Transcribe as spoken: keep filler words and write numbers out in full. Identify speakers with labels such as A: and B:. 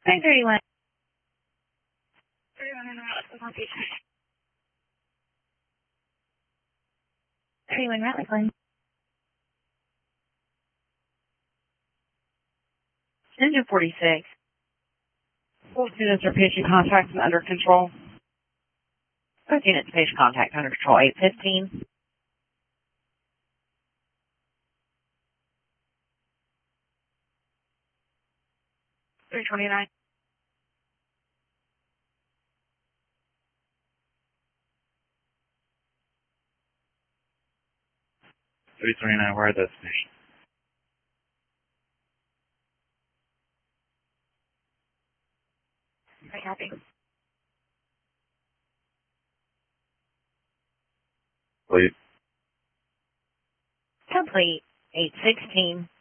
A: nine thirty-one. thirty-one Ratliff Lane.
B: Engine forty-six. Both units are patient contact and under control. Both units patient contact under control. eight fifteen. three twenty-nine.
C: three twenty-nine, where are those stations?
A: I copy.
C: Please.
A: Complete. eight sixteen.